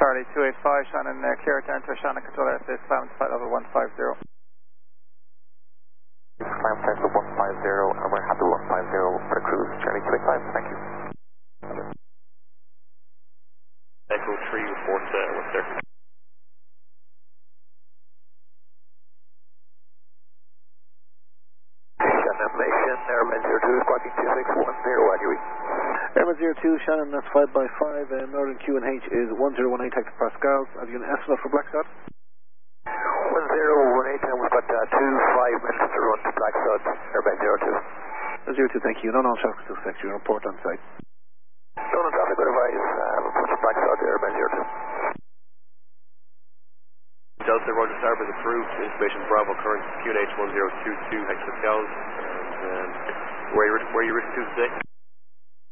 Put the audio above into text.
Charlie 285, Shannon, clear to enter Shannon control airspace, climb to flight level 150. Climb flight level 150, and we're happy 150 for the cruise, Charlie 285, thank you. Echo 3 report what's there. Shannon Nation, Airman 02, squawking 2610, Wagyu. Airman 02, Shannon, that's 5x5, Northern QNH is 1018 hectopascals. Have you an estimate for Black Sod? 1018, and we've got 5 minutes to run to Black Sod, Airman 02. 02, thank you. No traffic suspect, you report on site. No traffic, good advice, approach Black Sod, Airman 02. Delta Roger Starboard approved, information Bravo current QNH 1022 hectopascals, and where are you written to today?